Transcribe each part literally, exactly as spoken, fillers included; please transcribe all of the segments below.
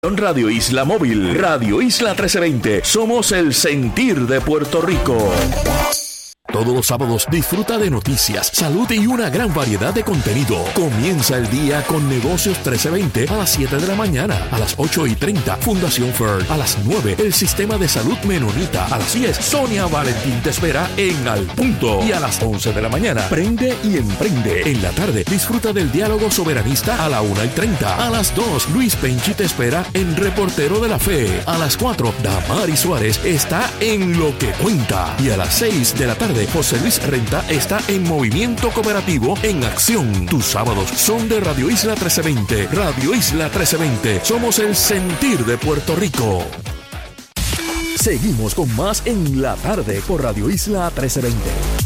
Radio Isla Móvil, Radio Isla trece veinte. Somos el sentir de Puerto Rico. Todos los sábados disfruta de noticias, salud y una gran variedad de contenido. Comienza el día con Negocios trece veinte a las siete de la mañana. A las ocho y treinta, Fundación F E R. A las nueve, el Sistema de Salud Menonita. A las diez, Sonia Valentín te espera en Al Punto. Y a las once de la mañana, Prende y Emprende. En la tarde, disfruta del diálogo soberanista a la una y treinta. A las dos, Luis Penchi te espera en Reportero de la Fe. A las cuatro, Damari Suárez está en Lo que Cuenta. Y a las seis de la tarde, José Luis Renta está en Movimiento Cooperativo en Acción. Tus sábados son de Radio Isla trece veinte. Radio Isla trece veinte. Somos el sentir de Puerto Rico. Seguimos con más en la tarde por Radio Isla trece veinte.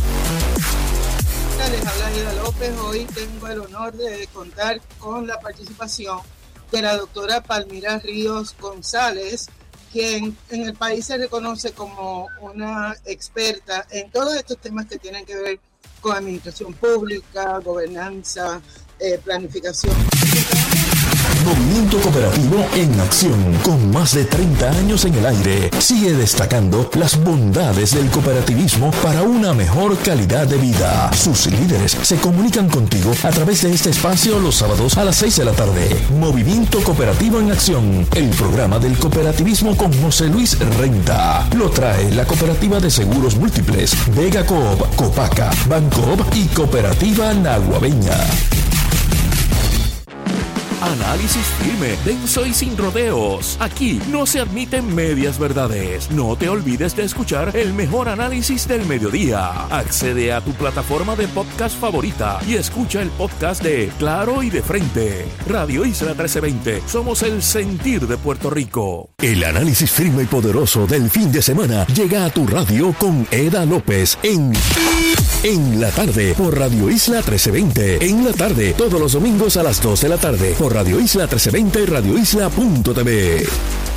Les habla Aida López. Hoy tengo el honor de contar con la participación de la doctora Palmira Ríos González, quien en el país se reconoce como una experta en todos estos temas que tienen que ver con administración pública, gobernanza, eh, planificación. Movimiento Cooperativo en Acción, con más de treinta años en el aire, sigue destacando las bondades del cooperativismo para una mejor calidad de vida. Sus líderes se comunican contigo a través de este espacio los sábados a las seis de la tarde. Movimiento Cooperativo en Acción, el programa del cooperativismo con José Luis Renta. Lo trae la Cooperativa de Seguros Múltiples, Vega Coop, Copaca, Bancoop y Cooperativa Naguabeña. Análisis firme, denso y sin rodeos. Aquí no se admiten medias verdades. No te olvides de escuchar el mejor análisis del mediodía. Accede a tu plataforma de podcast favorita y escucha el podcast de Claro y de Frente. Radio Isla trece veinte. Somos el sentir de Puerto Rico. El análisis firme y poderoso del fin de semana llega a tu radio con Eda López en... En la tarde, por Radio Isla trece veinte. En la tarde, todos los domingos a las dos de la tarde, por Radio Isla trece veinte y Radio Isla punto t v.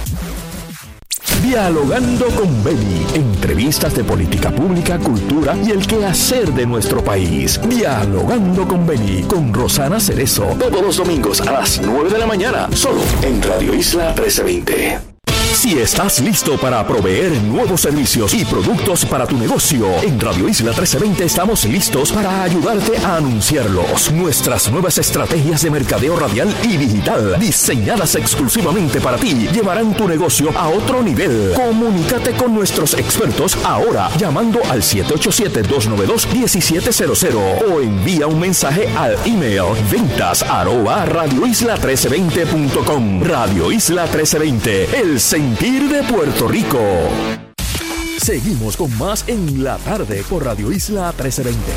Dialogando con Beni. Entrevistas de política pública, cultura y el quehacer de nuestro país. Dialogando con Beni, con Rosana Cerezo. Todos los domingos a las nueve de la mañana, solo en Radio Isla trece veinte. Si estás listo para proveer nuevos servicios y productos para tu negocio, en Radio Isla trece veinte estamos listos para ayudarte a anunciarlos. Nuestras nuevas estrategias de mercadeo radial y digital, diseñadas exclusivamente para ti, llevarán tu negocio a otro nivel. Comunícate con nuestros expertos ahora llamando al siete ocho siete, dos nueve dos, uno siete cero cero o envía un mensaje al email ventas arroba radio isla trece veinte punto com. Radio Isla trece veinte, el sentir de Puerto Rico. Seguimos con más en la tarde por Radio Isla trece veinte.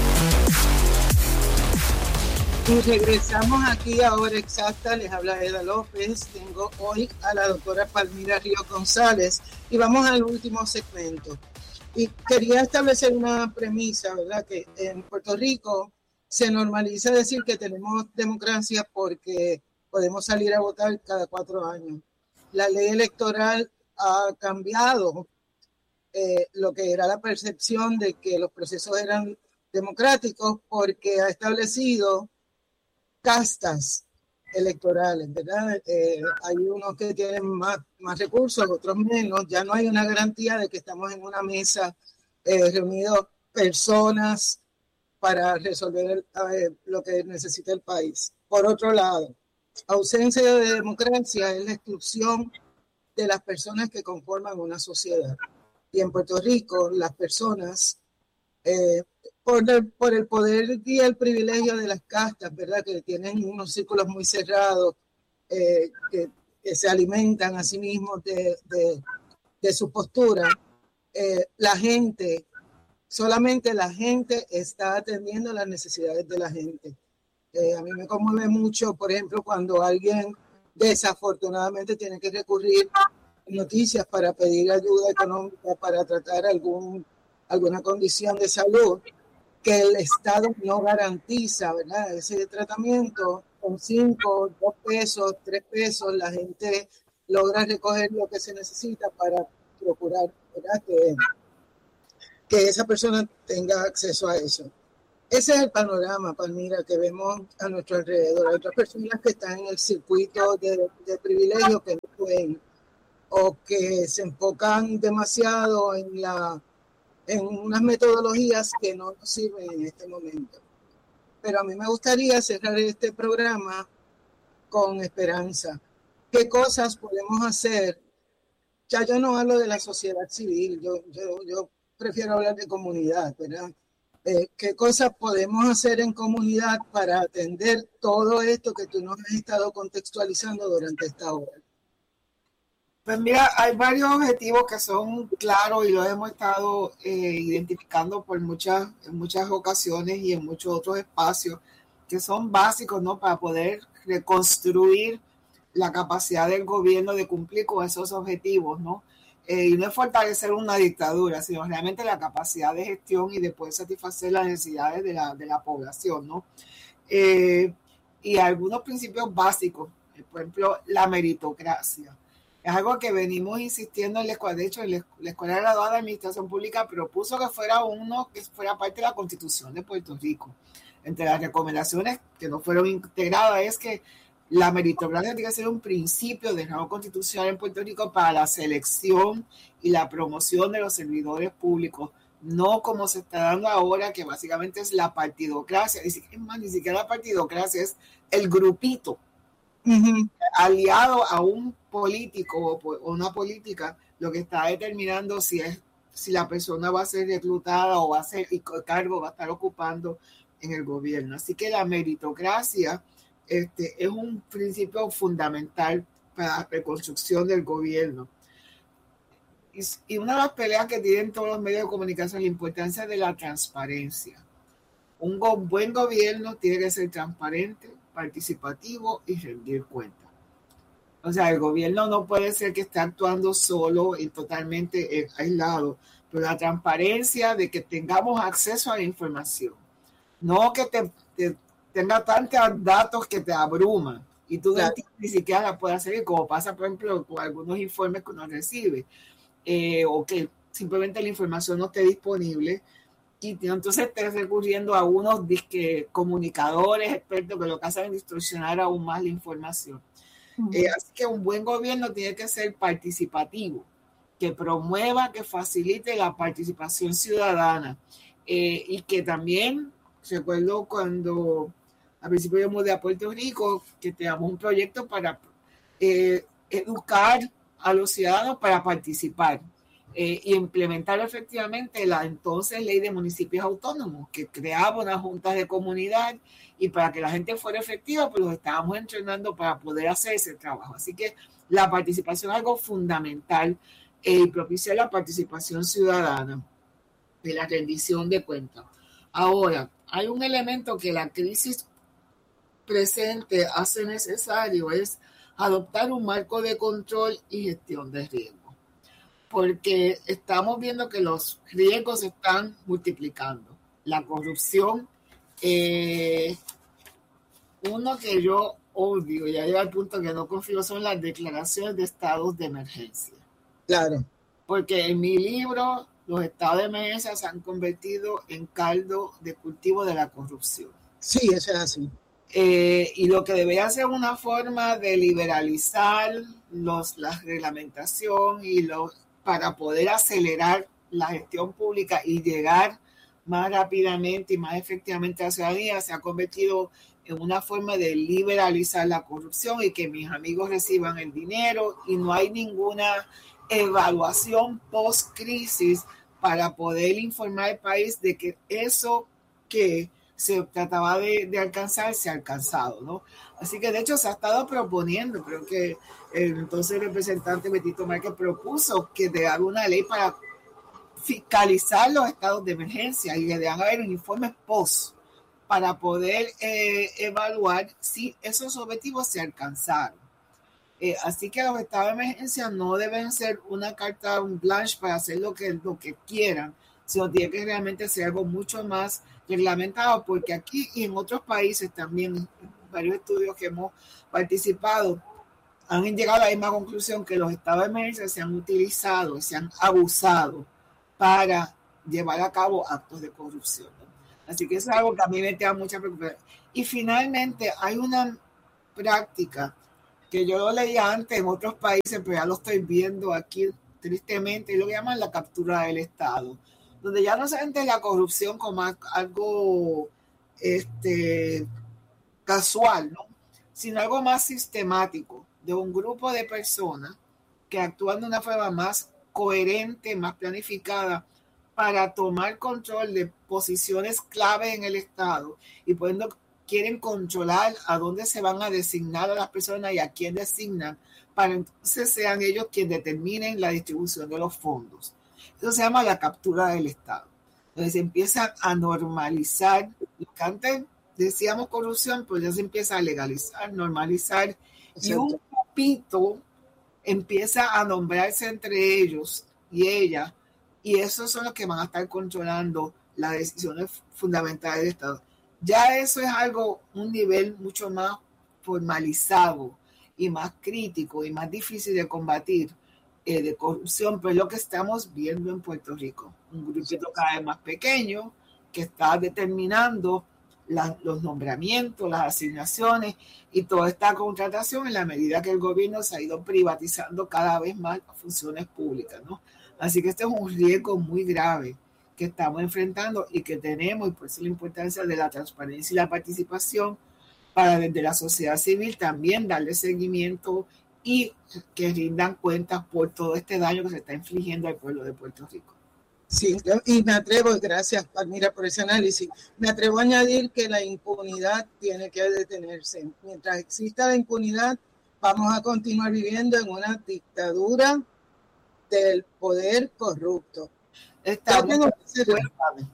Y regresamos aquí a hora exacta. Les habla Eda López. Tengo hoy a la doctora Palmira Ríos González y vamos al último segmento. Y quería establecer una premisa, ¿verdad? Que en Puerto Rico se normaliza decir que tenemos democracia porque podemos salir a votar cada cuatro años. La ley electoral ha cambiado eh, lo que era la percepción de que los procesos eran democráticos porque ha establecido castas electorales, ¿verdad? Eh, hay unos que tienen más, más recursos, otros menos. Ya no hay una garantía de que estamos en una mesa eh, reunidos personas para resolver el, eh, lo que necesita el país. Por otro lado, ausencia de democracia es la exclusión de las personas que conforman una sociedad. Y en Puerto Rico, las personas, eh, por, el, por el poder y el privilegio de las castas, ¿verdad? Que tienen unos círculos muy cerrados, eh, que, que se alimentan a sí mismos de, de, de su postura, eh, la gente, solamente la gente está atendiendo las necesidades de la gente. Eh, a mí me conmueve mucho, por ejemplo, cuando alguien desafortunadamente tiene que recurrir a noticias para pedir ayuda económica para tratar algún, alguna condición de salud que el Estado no garantiza, ¿verdad? Ese tratamiento con cinco, dos pesos, tres pesos, la gente logra recoger lo que se necesita para procurar, ¿verdad? Que, que esa persona tenga acceso a eso. ese es el panorama, Palmira, que vemos a nuestro alrededor. Hay otras personas que están en el circuito de, de privilegio que no pueden, o que se enfocan demasiado en, la, en unas metodologías que no nos sirven en este momento. Pero a mí me gustaría cerrar este programa con esperanza. ¿Qué cosas podemos hacer? Ya yo no hablo de la sociedad civil, yo, yo, yo prefiero hablar de comunidad, ¿verdad? Eh, ¿Qué cosas podemos hacer en comunidad para atender todo esto que tú nos has estado contextualizando durante esta hora? Pues mira, hay varios objetivos que son claros y los hemos estado eh, identificando por muchas, en muchas ocasiones y en muchos otros espacios que son básicos, ¿no? Para poder reconstruir la capacidad del gobierno de cumplir con esos objetivos, ¿no? Eh, y no es fortalecer una dictadura, sino realmente la capacidad de gestión y de poder satisfacer las necesidades de la, de la población, ¿no? Eh, y algunos principios básicos, por ejemplo, la meritocracia. Es algo que venimos insistiendo en la escuela. De hecho, la Escuela Graduada de Administración Pública propuso que fuera uno que fuera parte de la Constitución de Puerto Rico. Entre las recomendaciones que no fueron integradas es que la meritocracia tiene que ser un principio de rango constitucional en Puerto Rico para la selección y la promoción de los servidores públicos, no como se está dando ahora, que básicamente es la partidocracia. Es más, ni siquiera la partidocracia, es el grupito uh-huh. aliado a un político o una política, lo que está determinando si es si la persona va a ser reclutada o va a ser y cargo va a estar ocupando en el gobierno. Así que la meritocracia este, es un principio fundamental para la reconstrucción del gobierno. Y, y una de las peleas que tienen todos los medios de comunicación es la importancia de la transparencia. Un go- buen gobierno tiene que ser transparente, participativo y rendir cuentas. O sea, el gobierno no puede ser que esté actuando solo y totalmente eh, aislado, pero la transparencia de que tengamos acceso a la información, no que te, te tenga tantos datos que te abruman y tú claro. no, ni siquiera la puedes hacer, como pasa, por ejemplo, con algunos informes que uno recibe, eh, o que simplemente la información no esté disponible y entonces estés recurriendo a unos disque comunicadores expertos que lo que hacen es distorsionar aún más la información. Eh, así que un buen gobierno tiene que ser participativo, que promueva, que facilite la participación ciudadana eh, y que también, recuerdo cuando al principio yo mudé a Puerto Rico, que teníamos un proyecto para eh, educar a los ciudadanos para participar eh, y implementar efectivamente la entonces ley de municipios autónomos, que creaba unas juntas de comunidad y para que la gente fuera efectiva, pues los estábamos entrenando para poder hacer ese trabajo. Así que la participación es algo fundamental eh, y propiciar la participación ciudadana de la rendición de cuentas. Ahora, hay un elemento que la crisis presente hace necesario, es adoptar un marco de control y gestión de riesgo, porque estamos viendo que los riesgos se están multiplicando. La corrupción, eh, uno que yo odio, ya llega al punto que no confío, son las declaraciones de estados de emergencia. Claro. Porque en mi libro, los estados de emergencia se han convertido en caldo de cultivo de la corrupción. Sí, eso es así. Eh, y lo que debería ser una forma de liberalizar los, la reglamentación y los, para poder acelerar la gestión pública y llegar más rápidamente y más efectivamente a la ciudadanía, se ha convertido en una forma de liberalizar la corrupción y que mis amigos reciban el dinero y no hay ninguna evaluación post-crisis para poder informar al país de que eso que se trataba de, de alcanzar se ha alcanzado, ¿no? Así que de hecho se ha estado proponiendo, creo que el entonces el representante Betito Márquez propuso que te haga una ley para fiscalizar los estados de emergencia y que deban haber un informe post para poder eh, evaluar si esos objetivos se alcanzaron. Eh, así que los estados de emergencia no deben ser una carta, un blanche para hacer lo que, lo que quieran, sino tiene que realmente ser algo mucho más reglamentado, porque aquí y en otros países también, en varios estudios que hemos participado, han llegado a la misma conclusión que los estados de emergencia se han utilizado, se han abusado para llevar a cabo actos de corrupción. Así que eso es algo que a mí me da mucha preocupación. Y finalmente hay una práctica que yo lo leía antes en otros países, pero ya lo estoy viendo aquí tristemente, y lo llaman la captura del Estado, donde ya no se entiende la corrupción como algo este, casual, ¿no? Sino algo más sistemático, de un grupo de personas que actúan de una forma más coherente, más planificada, para tomar control de posiciones clave en el Estado y por ende quieren controlar a dónde se van a designar a las personas y a quién designan, para entonces sean ellos quienes determinen la distribución de los fondos. Eso se llama la captura del Estado. Entonces se empieza a normalizar lo que antes decíamos corrupción, pues ya se empieza a legalizar, normalizar. Exacto. Y un grupito empieza a nombrarse entre ellos y ella, y esos son los que van a estar controlando las decisiones fundamentales del Estado. Ya eso es algo, un nivel mucho más formalizado y más crítico y más difícil de combatir eh, de corrupción, pero es lo que estamos viendo en Puerto Rico. Un grupito cada vez más pequeño que está determinando la, los nombramientos, las asignaciones y toda esta contratación en la medida que el gobierno se ha ido privatizando cada vez más las funciones públicas, ¿no? Así que este es un riesgo muy grave que estamos enfrentando y que tenemos, y por eso la importancia de la transparencia y la participación para desde la sociedad civil también darle seguimiento y que rindan cuentas por todo este daño que se está infligiendo al pueblo de Puerto Rico. Sí, y me atrevo, gracias Palmira por ese análisis, me atrevo a añadir que la impunidad tiene que detenerse. Mientras exista la impunidad, vamos a continuar viviendo en una dictadura del poder corrupto. Ya tengo que cerrar.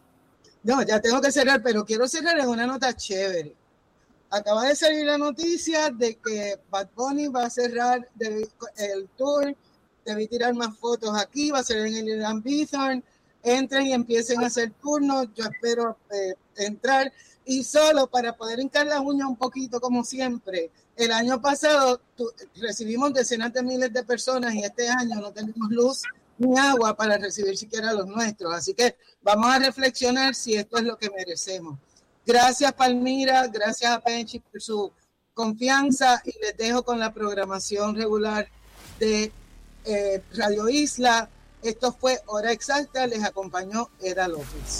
No, ya tengo que cerrar, pero quiero cerrar en una nota chévere. Acaba de salir la noticia de que Bad Bunny va a cerrar el tour, debí tirar más fotos aquí, va a ser en el Irán Bithorn. Entren y empiecen a hacer turnos, yo espero eh, entrar, y solo para poder hincar la uña un poquito como siempre, el año pasado tu, recibimos decenas de miles de personas y este año no tenemos luz ni agua para recibir siquiera los nuestros, así que vamos a reflexionar si esto es lo que merecemos. Gracias Palmira, gracias a Penchi por su confianza y les dejo con la programación regular de eh, Radio Isla. Esto fue Hora Exacta, les acompañó Eda López.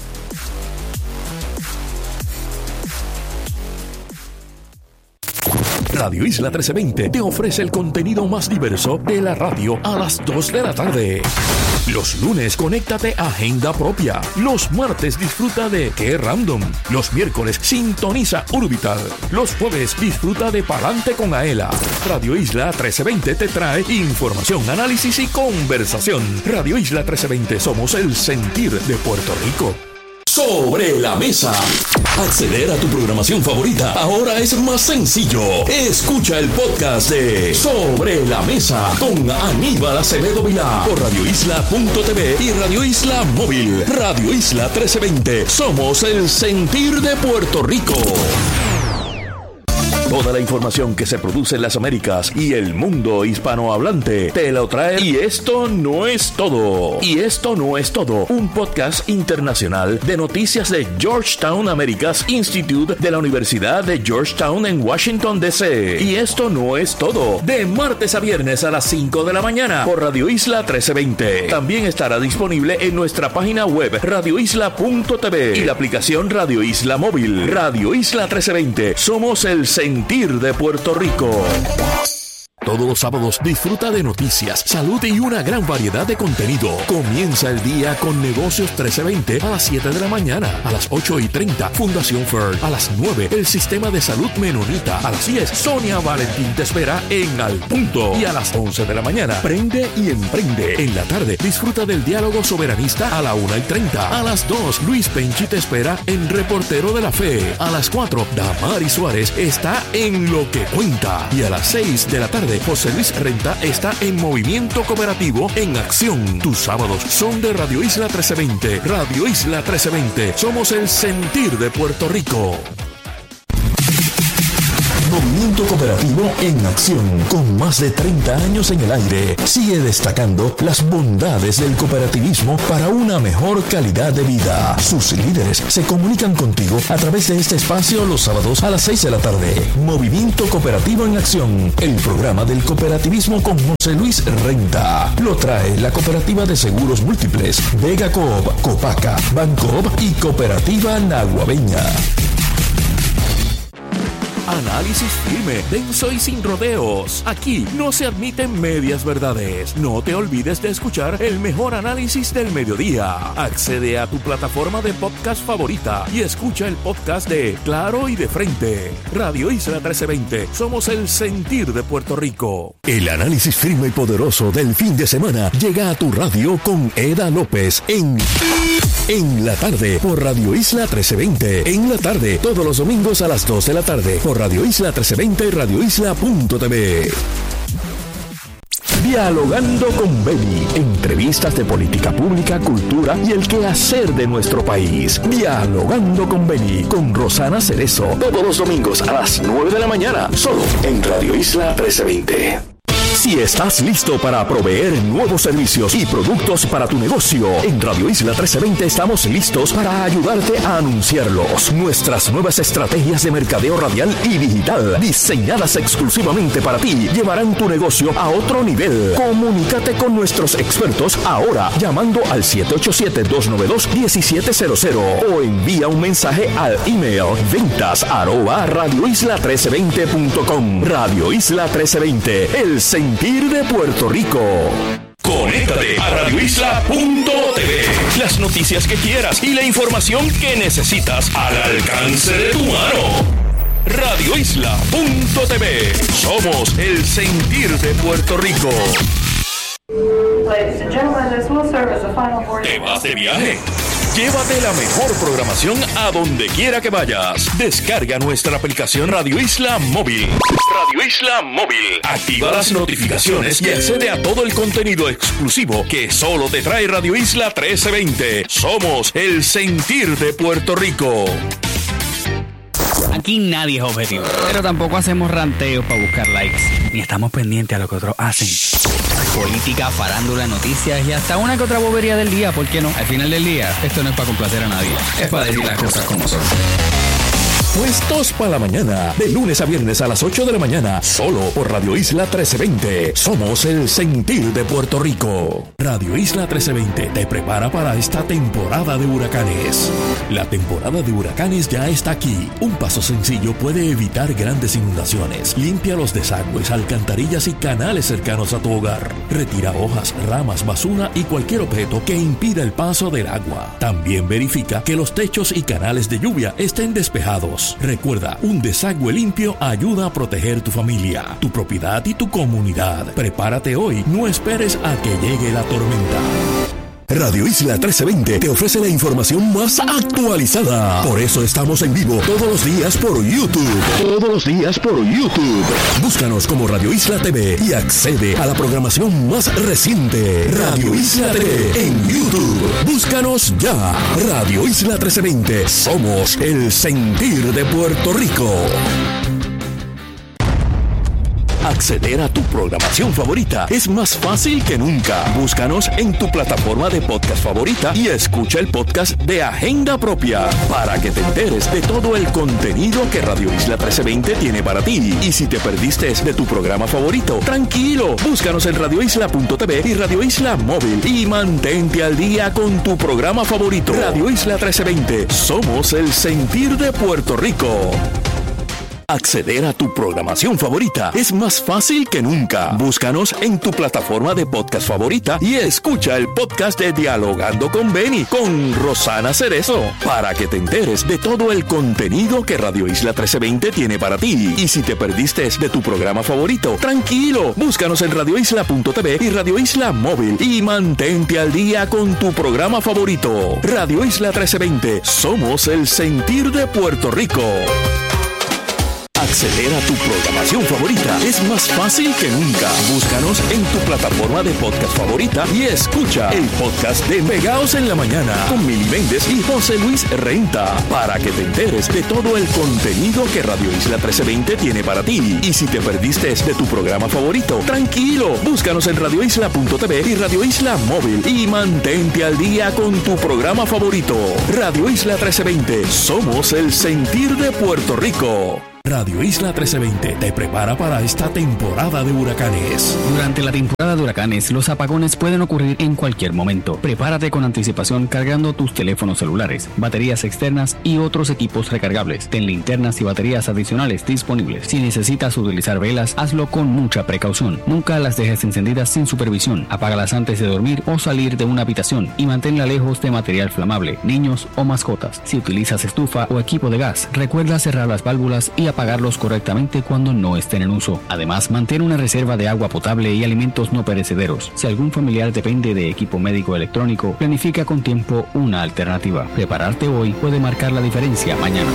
Radio Isla trece veinte te ofrece el contenido más diverso de la radio a las dos de la tarde. Los lunes, conéctate a Agenda Propia. Los martes, disfruta de Qué Random. Los miércoles, sintoniza Urbital. Los jueves, disfruta de Palante con Aela. Radio Isla trece veinte te trae información, análisis y conversación. Radio Isla trece veinte, somos el sentir de Puerto Rico. Sobre la Mesa. Acceder a tu programación favorita ahora es más sencillo. Escucha el podcast de Sobre la Mesa con Aníbal Acevedo Vilá por radio isla punto t v y Radio Isla Móvil. Radio Isla trece veinte. Somos el sentir de Puerto Rico. Toda la información que se produce en las Américas y el mundo hispanohablante te lo trae. Y esto no es todo. Y esto no es todo. Un podcast internacional de noticias de Georgetown Americas Institute de la Universidad de Georgetown en Washington, D C Y esto no es todo. De martes a viernes a las cinco de la mañana por Radio Isla trece veinte. También estará disponible en nuestra página web radio isla punto t v y la aplicación Radio Isla Móvil. Radio Isla trece veinte. Somos el sentir de Puerto Rico. Todos los sábados disfruta de noticias, salud y una gran variedad de contenido. Comienza el día con Negocios trece veinte a las siete de la mañana. A las ocho y treinta, Fundación Fern. A las nueve, el Sistema de Salud Menonita. A las diez, Sonia Valentín te espera en Al Punto. Y a las once de la mañana, Prende y Emprende. En la tarde, disfruta del diálogo soberanista a la una y treinta. A las dos, Luis Penchi te espera en Reportero de la Fe. A las cuatro, Damari Suárez está en Lo que Cuenta. Y a las seis de la tarde, José Luis Renta está en Movimiento Cooperativo en Acción. Tus sábados son de Radio Isla trece veinte. Radio Isla trece veinte. Somos el sentir de Puerto Rico. movimiento cooperativo en acción. Con más de treinta años en el aire, sigue destacando las bondades del cooperativismo para una mejor calidad de vida. Sus líderes se comunican contigo a través de este espacio los sábados a las seis de la tarde. Movimiento Cooperativo en Acción, el programa del cooperativismo con José Luis Renta. Lo trae la Cooperativa de Seguros Múltiples, Vega Coop, Copaca, Bancoop y Cooperativa Naguabeña. Análisis firme, denso y sin rodeos. Aquí no se admiten medias verdades. No te olvides de escuchar el mejor análisis del mediodía. Accede a tu plataforma de podcast favorita y escucha el podcast de Claro y de Frente. Radio Isla trece veinte. Somos el sentir de Puerto Rico. El análisis firme y poderoso del fin de semana llega a tu radio con Eda López en... En la tarde, por Radio Isla trece veinte. En la tarde, todos los domingos a las dos de la tarde, por Radio Isla trece veinte y radio isla punto t v. Dialogando con Beni. Entrevistas de política pública, cultura y el quehacer de nuestro país. Dialogando con Beni, con Rosana Cerezo. Todos los domingos a las nueve de la mañana, solo en Radio Isla trece veinte. Si estás listo para proveer nuevos servicios y productos para tu negocio, en Radio Isla trece veinte estamos listos para ayudarte a anunciarlos. Nuestras nuevas estrategias de mercadeo radial y digital, diseñadas exclusivamente para ti, llevarán tu negocio a otro nivel. Comunícate con nuestros expertos ahora, llamando al siete ocho siete, dos nueve dos, uno siete cero cero o envía un mensaje al email ventas arroba radio isla trece veinte punto com. Radio Isla trece veinte, el sentir de Puerto Rico. Conéctate a radio isla punto t v. Las noticias que quieras y la información que necesitas al alcance de tu mano. radio isla punto t v. Somos el sentir de Puerto Rico. ¿Te vas de viaje? Llévate la mejor programación a donde quiera que vayas. Descarga nuestra aplicación Radio Isla Móvil. Radio Isla Móvil. Activa las notificaciones y accede a todo el contenido exclusivo que solo te trae Radio Isla trece veinte. Somos el sentir de Puerto Rico. Aquí nadie es objetivo, pero tampoco hacemos ranteos para buscar likes, ni estamos pendientes a lo que otros hacen. Política, farándula, noticias y hasta una que otra bobería del día, ¿por qué no? Al final del día, esto no es para complacer a nadie, es para decir las cosas como son. Puestos para la mañana, de lunes a viernes a las ocho de la mañana, solo por Radio Isla trece veinte. Somos el sentir de Puerto Rico. Radio Isla trece veinte te prepara para esta temporada de huracanes. La temporada de huracanes ya está aquí. Un paso sencillo puede evitar grandes inundaciones. Limpia los desagües, alcantarillas y canales cercanos a tu hogar. Retira hojas, ramas, basura y cualquier objeto que impida el paso del agua. También verifica que los techos y canales de lluvia estén despejados. Recuerda, un desagüe limpio ayuda a proteger tu familia, tu propiedad y tu comunidad. Prepárate hoy, no esperes a que llegue la tormenta. Radio Isla trece veinte te ofrece la información más actualizada. Por eso estamos en vivo todos los días por YouTube. Todos los días por YouTube. Búscanos como Radio Isla T V y accede a la programación más reciente. Radio Isla T V en YouTube. Búscanos ya. Radio Isla trece veinte. Somos el sentir de Puerto Rico. Acceder a tu programación favorita es más fácil que nunca. Búscanos en tu plataforma de podcast favorita y escucha el podcast de Agenda Propia para que te enteres de todo el contenido que Radio Isla trece veinte tiene para ti. Y si te perdiste de tu programa favorito, tranquilo, búscanos en radio isla punto t v y Radio Isla Móvil y mantente al día con tu programa favorito. Radio Isla trece veinte, somos el sentir de Puerto Rico. Acceder a tu programación favorita es más fácil que nunca. Búscanos en tu plataforma de podcast favorita y escucha el podcast de Dialogando con Beni con Rosana Cerezo para que te enteres de todo el contenido que Radio Isla trece veinte tiene para ti. Y si te perdiste de tu programa favorito, tranquilo, búscanos en radio isla punto t v y Radio Isla Móvil y mantente al día con tu programa favorito. Radio Isla trece veinte, somos el sentir de Puerto Rico. Acceder a tu programación favorita es más fácil que nunca. Búscanos en tu plataforma de podcast favorita y escucha el podcast de Pegaos en la Mañana con Mili Méndez y José Luis Renta para que te enteres de todo el contenido que Radio Isla trece veinte tiene para ti. Y si te perdiste de tu programa favorito, tranquilo, búscanos en radio isla punto t v y Radio Isla Móvil y mantente al día con tu programa favorito. Radio Isla trece veinte, somos el sentir de Puerto Rico. Radio Isla trece veinte te prepara para esta temporada de huracanes. Durante la temporada de huracanes, los apagones pueden ocurrir en cualquier momento. Prepárate con anticipación cargando tus teléfonos celulares, baterías externas y otros equipos recargables. Ten linternas y baterías adicionales disponibles. Si necesitas utilizar velas, hazlo con mucha precaución. Nunca las dejes encendidas sin supervisión. Apágalas antes de dormir o salir de una habitación y manténla lejos de material flamable, niños o mascotas. Si utilizas estufa o equipo de gas, recuerda cerrar las válvulas y apagarlos correctamente cuando no estén en uso. Además, mantén una reserva de agua potable y alimentos no perecederos. Si algún familiar depende de equipo médico electrónico, planifica con tiempo una alternativa. Prepararte hoy puede marcar la diferencia mañana.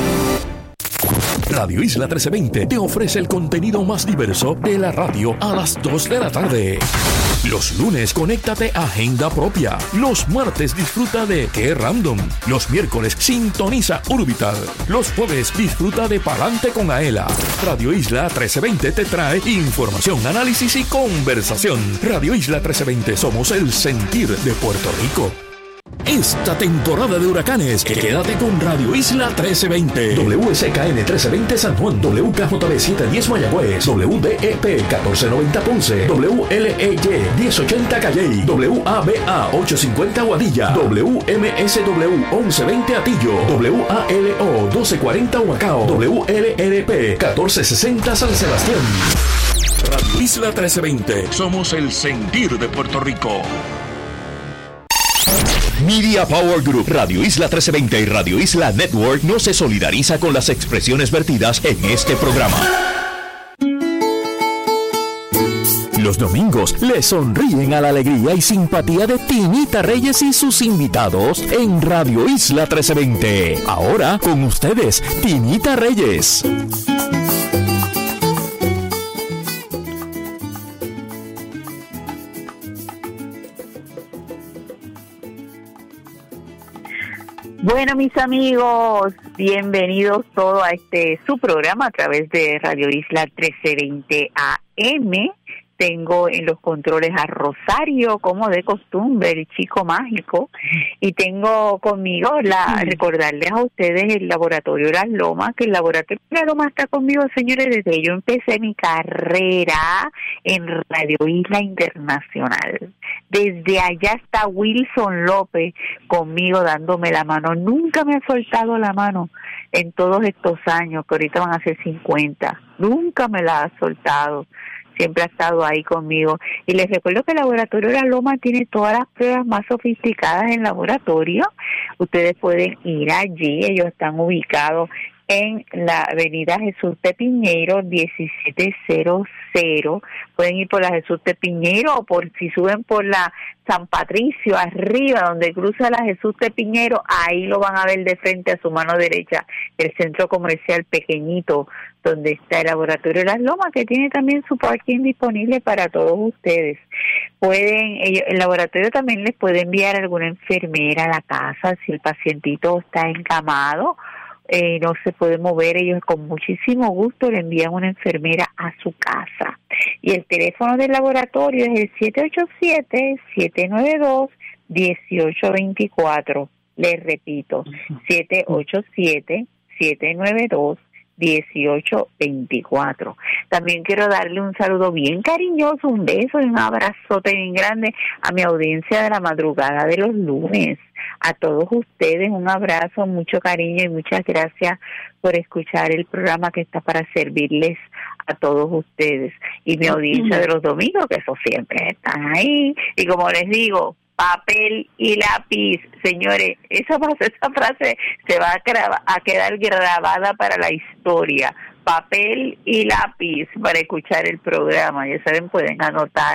Radio Isla trece veinte te ofrece el contenido más diverso de la radio a las dos de la tarde. Los lunes, conéctate a Agenda Propia. Los martes, disfruta de Qué Random. Los miércoles, sintoniza Orbital. Los jueves, disfruta de Palante con Aela. Radio Isla trece veinte te trae información, análisis y conversación. Radio Isla trece veinte, somos el sentir de Puerto Rico. Esta temporada de huracanes, quédate con Radio Isla trece veinte. W S K N trece veinte San Juan, W K J B setecientos diez Mayagüez, W D E P catorce noventa Ponce, W L E Y diez ochenta Calley, W A B A ochocientos cincuenta Guadilla, W M S W once veinte Atillo, W A L O doce cuarenta Humacao, W L R P catorce sesenta San Sebastián. Radio Isla trece veinte, somos el sentir de Puerto Rico. Media Power Group, Radio Isla trece veinte y Radio Isla Network no se solidariza con las expresiones vertidas en este programa. Los domingos le sonríen a la alegría y simpatía de Tinita Reyes y sus invitados en Radio Isla trece veinte. Ahora con ustedes, Tinita Reyes. Bueno, mis amigos, bienvenidos todos a este su programa a través de Radio Isla trece veinte A M. Tengo en los controles a Rosario, como de costumbre, el chico mágico, y tengo conmigo la recordarles a ustedes el Laboratorio de las Lomas, que el Laboratorio de las Lomas está conmigo, señores, desde que yo empecé mi carrera en Radio Isla Internacional. Desde allá está Wilson López conmigo dándome la mano. Nunca me ha soltado la mano en todos estos años, que ahorita van a ser cincuenta. Nunca me la ha soltado. Siempre ha estado ahí conmigo. Y les recuerdo que el Laboratorio de la Loma tiene todas las pruebas más sofisticadas en laboratorio. Ustedes pueden ir allí. Ellos están ubicados en la avenida Jesús de Piñeiro, diecisiete cero cero. Pueden ir por la Jesús de Piñeiro o por si suben por la San Patricio, arriba, donde cruza la Jesús de Piñeiro, ahí lo van a ver de frente a su mano derecha, el centro comercial pequeñito, donde está el Laboratorio de las Lomas, que tiene también su parking disponible para todos ustedes. Pueden, ellos, el laboratorio también les puede enviar alguna enfermera a la casa si el pacientito está encamado, eh, no se puede mover, ellos con muchísimo gusto le envían una enfermera a su casa. Y el teléfono del laboratorio es el siete ocho siete, siete nueve dos, uno ocho dos cuatro. Les repito, siete ocho siete, siete nueve dos, uno ocho dos cuatro. También quiero darle un saludo bien cariñoso, un beso y un abrazote bien grande a mi audiencia de la madrugada de los lunes. A todos ustedes un abrazo, mucho cariño y muchas gracias por escuchar el programa que está para servirles a todos ustedes. Y mi audiencia de los domingos, que eso siempre están ahí. Y como les digo, papel y lápiz, señores, esa frase, esa frase se va a, graba, a quedar grabada para la historia. Papel y lápiz para escuchar el programa. Ya saben, pueden anotar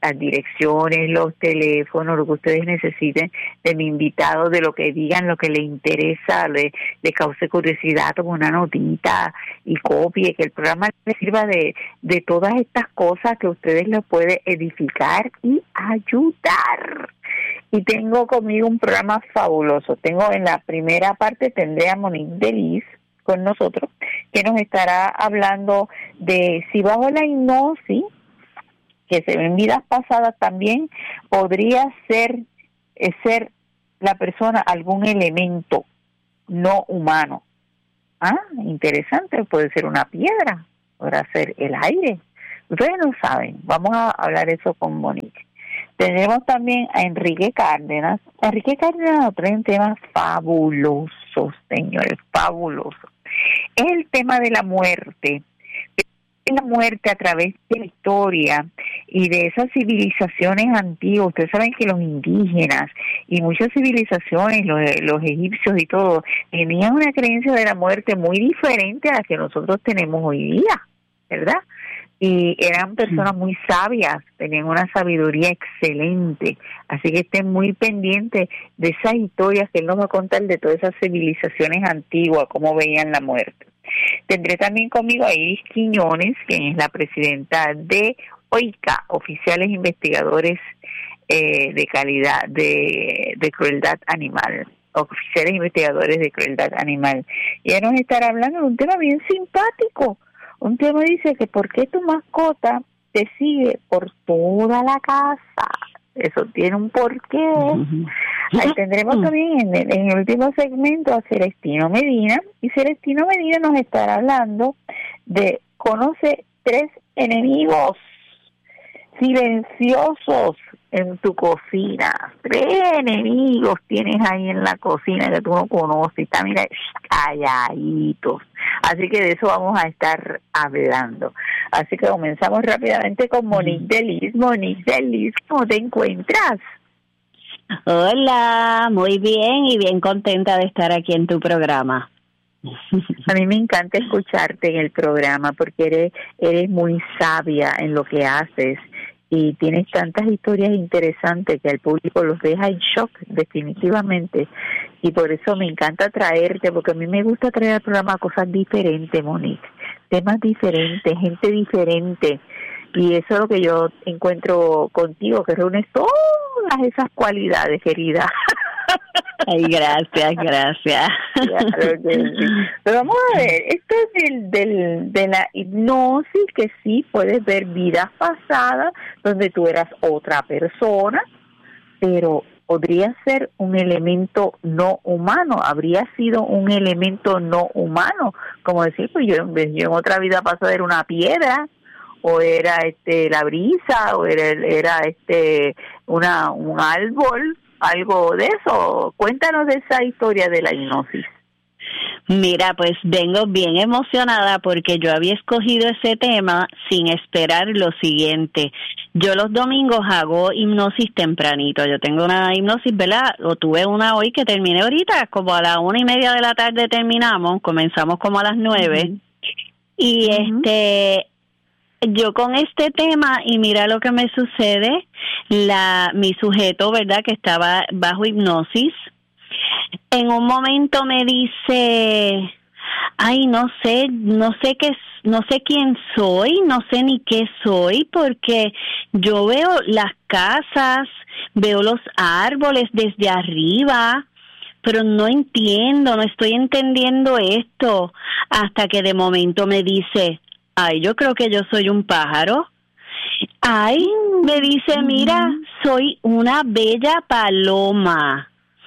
las direcciones, los teléfonos, lo que ustedes necesiten de mi invitado, de lo que digan, lo que le interesa, le, le cause curiosidad, como una notita y copie, que el programa le sirva de, de todas estas cosas que ustedes les puede edificar y ayudar. Y tengo conmigo un programa fabuloso. Tengo en la primera parte, tendré a Monique Delis con nosotros, que nos estará hablando de si bajo la hipnosis, que se ve en vidas pasadas también, podría ser, eh, ser la persona algún elemento no humano. Ah, interesante, puede ser una piedra, podrá ser el aire. Ustedes no saben, vamos a hablar eso con Monique. Tenemos también a Enrique Cárdenas. Enrique Cárdenas nos trae un tema fabuloso, señores, fabuloso. Es el tema de la muerte. La muerte a través de la historia y de esas civilizaciones antiguas. Ustedes saben que los indígenas y muchas civilizaciones, los, los egipcios y todo, tenían una creencia de la muerte muy diferente a la que nosotros tenemos hoy día, ¿verdad? Y eran personas muy sabias, tenían una sabiduría excelente, así que estén muy pendientes de esas historias que él nos va a contar de todas esas civilizaciones antiguas, cómo veían la muerte. Tendré también conmigo a Iris Quiñones, quien es la presidenta de OICA, Oficiales Investigadores eh, de Calidad de, de Crueldad Animal, Oficiales Investigadores de Crueldad Animal. Y ella nos estará hablando de un tema bien simpático. Un tema dice que ¿por qué tu mascota te sigue por toda la casa? Eso tiene un porqué. Uh-huh. Ahí tendremos también en el, en el último segmento a Celestino Medina, y Celestino Medina nos estará hablando de conoce tres enemigos silenciosos en tu cocina. Tres enemigos tienes ahí en la cocina que tú no conoces, y está, mira, calladitos. Así que de eso vamos a estar hablando. Así que comenzamos rápidamente con Monique Delis. Monique Delis, ¿cómo te encuentras? Hola, muy bien y bien contenta de estar aquí en tu programa. A mí me encanta escucharte en el programa porque eres, eres muy sabia en lo que haces y tienes tantas historias interesantes que al público los deja en shock definitivamente, y por eso me encanta traerte, porque a mí me gusta traer al programa cosas diferentes, Monique, temas diferentes, gente diferente, y eso es lo que yo encuentro contigo, que reúnes todas esas cualidades, querida. Ay, gracias, gracias. Claro que sí. Pero vamos a ver, esto es del, del, de la hipnosis, que sí puedes ver vidas pasadas donde tú eras otra persona, pero podría ser un elemento no humano, habría sido un elemento no humano, como decir, pues yo, yo en otra vida pasada era una piedra, o era este la brisa, o era, era este una un árbol, algo de eso. Cuéntanos de esa historia de la hipnosis. Mira, pues vengo bien emocionada porque yo había escogido ese tema sin esperar lo siguiente. Yo los domingos hago hipnosis tempranito. Yo tengo una hipnosis, ¿verdad? O tuve una hoy que terminé ahorita, como a las una y media de la tarde terminamos, comenzamos como a las nueve. Uh-huh. Y uh-huh. este... Yo con este tema, y mira lo que me sucede, la mi sujeto, ¿verdad?, que estaba bajo hipnosis, en un momento me dice, ay, no sé, no sé qué, no sé quién soy, no sé ni qué soy, porque yo veo las casas, veo los árboles desde arriba, pero no entiendo, no estoy entendiendo esto, hasta que de momento me dice, ay, yo creo que yo soy un pájaro. Ay, me dice, mira, soy una bella paloma.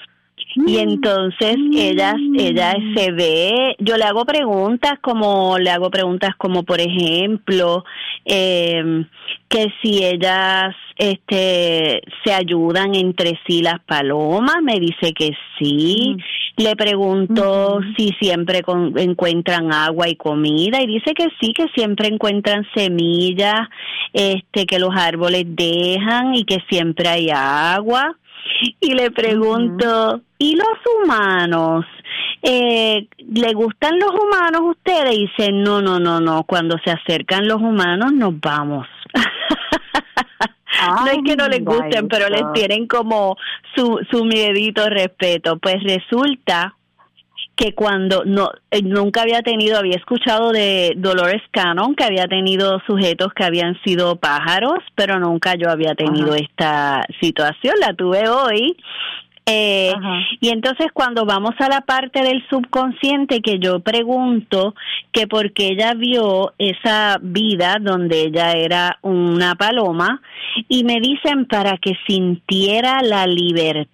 Y entonces ella, ella se ve, yo le hago preguntas como, le hago preguntas como por ejemplo, eh, que si ellas este se ayudan entre sí las palomas, me dice que sí. Mm. Le pregunto mm. si siempre con, encuentran agua y comida, y dice que sí, que siempre encuentran semillas, este, que los árboles dejan y que siempre hay agua. Y le pregunto, uh-huh. ¿y los humanos? Eh, ¿Le gustan los humanos a ustedes? Y dice, no, no, no, no, cuando se acercan los humanos nos vamos. no es que no les gusten, pero les tienen como su, su miedito respeto. Pues resulta que cuando no eh, nunca había tenido, había escuchado de Dolores Cannon, que había tenido sujetos que habían sido pájaros, pero nunca yo había tenido Ajá. esta situación, la tuve hoy. Eh, y entonces cuando vamos a la parte del subconsciente, que yo pregunto que porque ella vio esa vida donde ella era una paloma, y me dicen para que sintiera la libertad,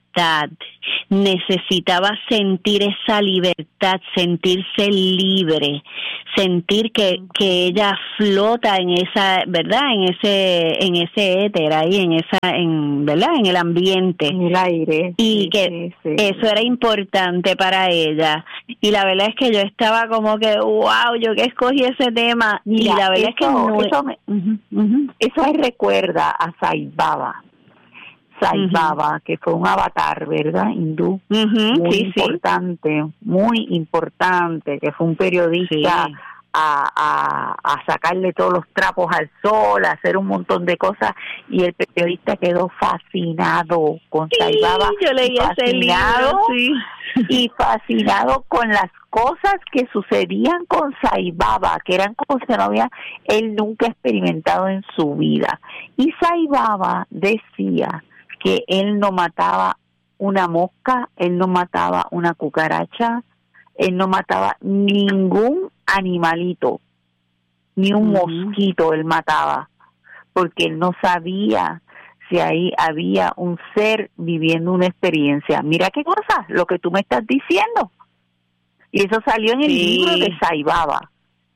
necesitaba sentir esa libertad, sentirse libre, sentir que, que ella flota en esa, ¿verdad? En ese, en ese éter ahí, en esa, en, ¿verdad? En el ambiente, en el aire, y sí, que sí, sí. eso era importante para ella. Y la verdad es que yo estaba como que, wow, yo que escogí ese tema. Mira, y la verdad eso, es que no, eso me, uh-huh, uh-huh. eso me recuerda a Sai Baba. Sai Baba, uh-huh. que fue un avatar, ¿verdad? Hindú, uh-huh, muy sí, importante, sí. muy importante, que fue un periodista sí. a, a, a sacarle todos los trapos al sol, a hacer un montón de cosas, y el periodista quedó fascinado con sí, Sai Baba. Yo leí ese libro, sí. Y fascinado con las cosas que sucedían con Sai Baba, que eran cosas que no había él nunca experimentado en su vida. Y Sai Baba decía que él no mataba una mosca, él no mataba una cucaracha, él no mataba ningún animalito, ni un uh-huh. mosquito él mataba, porque él no sabía si ahí había un ser viviendo una experiencia. Mira qué cosa, lo que tú me estás diciendo. Y eso salió en el sí. libro de Sai Baba.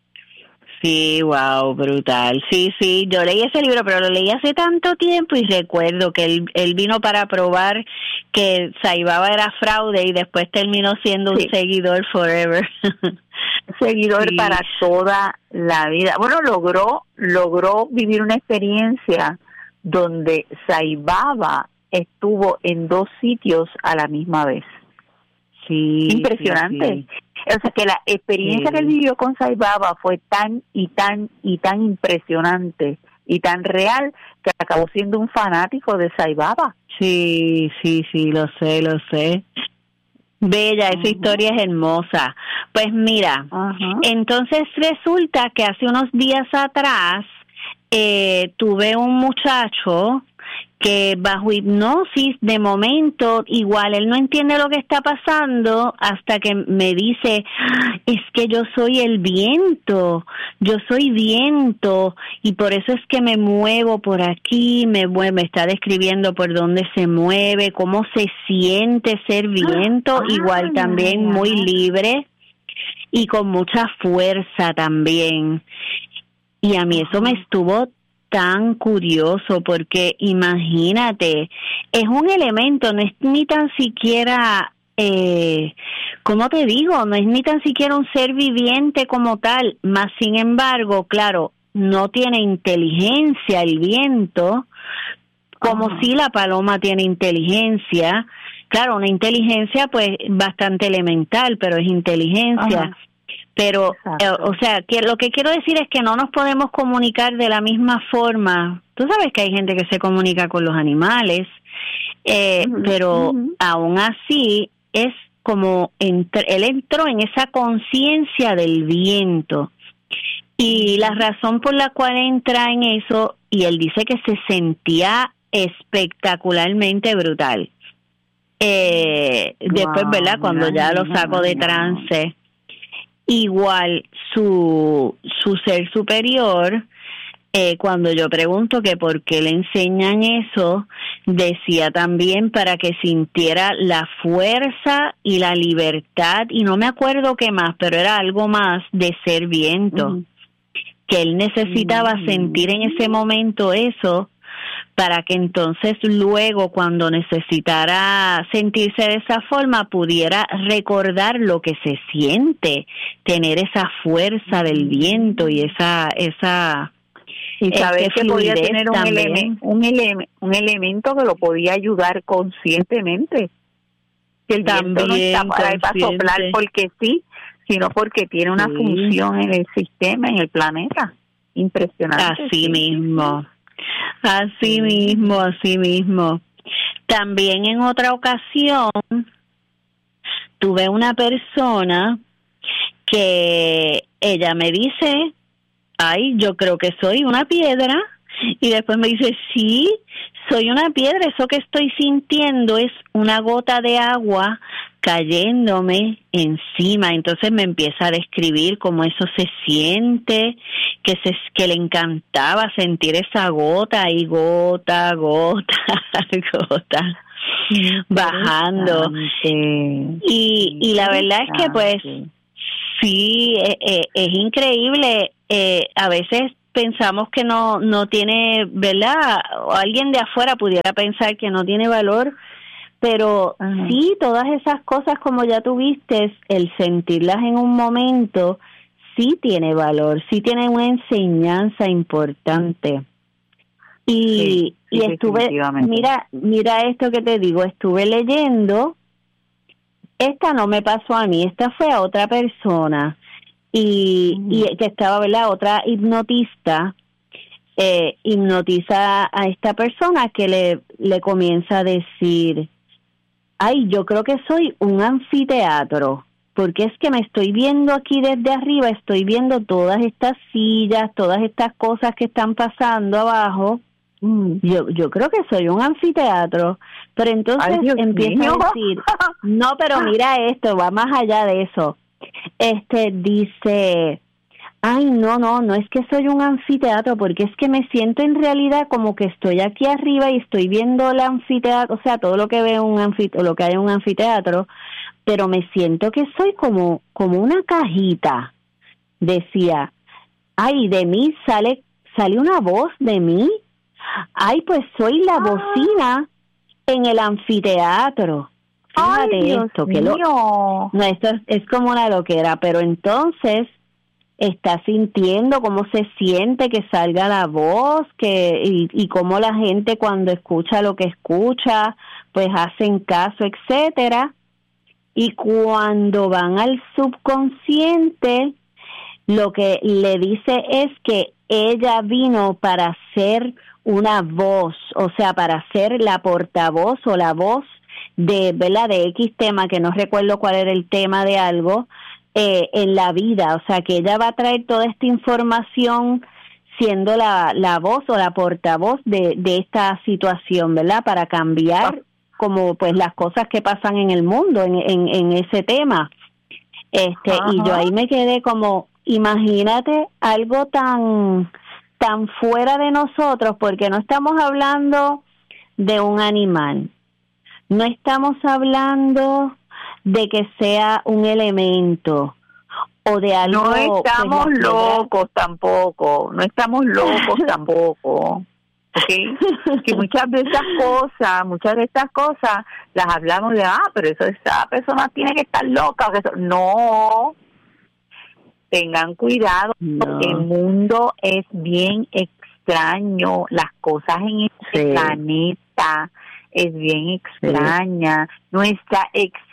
Sí, wow, brutal. Sí, sí, yo leí ese libro, pero lo leí hace tanto tiempo y recuerdo que él, él vino para probar que Sai Baba era fraude y después terminó siendo sí. un seguidor forever. Seguidor sí. para toda la vida. Bueno, logró, logró vivir una experiencia donde Sai Baba estuvo en dos sitios a la misma vez. Sí, impresionante. Sí, sí. O sea que la experiencia sí. que él vivió con Sai Baba fue tan y tan y tan impresionante y tan real que acabó siendo un fanático de Sai Baba. Sí, sí, sí, lo sé, lo sé. Bella, esa uh-huh. historia es hermosa. Pues mira, uh-huh. entonces resulta que hace unos días atrás eh, tuve un muchacho que bajo hipnosis, de momento, igual él no entiende lo que está pasando hasta que me dice, es que yo soy el viento, yo soy viento y por eso es que me muevo por aquí, me, me está describiendo por dónde se mueve, cómo se siente ser viento, ah, igual ah, también muy libre y con mucha fuerza también. Y a mí eso me estuvo tan curioso porque imagínate, es un elemento, no es ni tan siquiera, eh, ¿cómo te digo? No es ni tan siquiera un ser viviente como tal, más sin embargo, claro, no tiene inteligencia el viento, como uh-huh. si la paloma tiene inteligencia, claro, una inteligencia pues bastante elemental, pero es inteligencia. Uh-huh. Pero, eh, o sea, que lo que quiero decir es que no nos podemos comunicar de la misma forma. Tú sabes que hay gente que se comunica con los animales, eh, uh-huh, pero uh-huh. aún así es como entr- él entró en esa conciencia del viento. Y la razón por la cual entra en eso, y él dice que se sentía espectacularmente brutal. Eh, wow, después, ¿verdad? Cuando ya lo saco de trance. Igual su su ser superior, eh, cuando yo pregunto que por qué le enseñan eso, decía también para que sintiera la fuerza y la libertad, y no me acuerdo qué más, pero era algo más de ser viento, uh-huh. que él necesitaba uh-huh. sentir en ese momento eso, para que entonces luego cuando necesitara sentirse de esa forma pudiera recordar lo que se siente, tener esa fuerza del viento y esa esa y saber que podía tener un elemento un, ele- un elemento que lo podía ayudar conscientemente, que el también viento no está para, para soplar porque sí, sino porque tiene una sí. función en el sistema, en el planeta impresionante. Así sí. mismo Así mismo, así mismo. También en otra ocasión tuve una persona que ella me dice, ay, yo creo que soy una piedra, y después me dice, sí, soy una piedra, eso que estoy sintiendo es una gota de agua cayéndome encima. Entonces me empieza a describir cómo eso se siente, que se que le encantaba sentir esa gota y gota, gota, gota bajando. Y, y la verdad es que pues sí, eh, eh, es increíble. Eh, a veces pensamos que no no tiene, ¿verdad? O alguien de afuera pudiera pensar que no tiene valor, pero uh-huh. sí, todas esas cosas, como ya tuviste, el sentirlas en un momento, sí tiene valor, sí tiene una enseñanza importante. Y, sí, y estuve, mira, mira esto que te digo, estuve leyendo, esta no me pasó a mí, esta fue a otra persona, y, uh-huh. y que estaba, ¿verdad? Otra hipnotista, eh, hipnotiza a esta persona que le, le comienza a decir, ay, yo creo que soy un anfiteatro, porque es que me estoy viendo aquí desde arriba, estoy viendo todas estas sillas, todas estas cosas que están pasando abajo. Mm. Yo yo creo que soy un anfiteatro, pero entonces ay, empieza mío. a decir, no, pero mira esto, va más allá de eso. Este dice, ay, no, no, no es que soy un anfiteatro, porque es que me siento en realidad como que estoy aquí arriba y estoy viendo el anfiteatro, o sea, todo lo que veo un anfiteatro, lo que hay en un anfiteatro, pero me siento que soy como, como una cajita. Decía, ay, de mí sale, sale una voz de mí. Ay, pues soy la bocina en el anfiteatro. Fíjate ay, esto, que lo, no, esto es, es como una loquera, pero entonces está sintiendo cómo se siente que salga la voz, que y, y cómo la gente cuando escucha lo que escucha, pues hacen caso, etcétera. Y cuando van al subconsciente, lo que le dice es que ella vino para ser una voz, o sea, para ser la portavoz o la voz de, ¿verdad?, de X tema, que no recuerdo cuál era el tema de algo, eh, en la vida, o sea, que ella va a traer toda esta información siendo la, la voz o la portavoz de, de esta situación, ¿verdad?, para cambiar como pues las cosas que pasan en el mundo en, en, en ese tema. Este, ajá. Y yo ahí me quedé como, imagínate algo tan tan fuera de nosotros, porque no estamos hablando de un animal, no estamos hablando de que sea un elemento o de algo. No estamos pues, locos tampoco, no estamos locos tampoco. Okay. Que muchas de esas cosas, muchas de estas cosas las hablamos de, ah, pero eso esa persona tiene que estar loca. O que eso. No, tengan cuidado, no. Porque el mundo es bien extraño, las cosas en este sí. planeta es bien extraña, sí. Nuestra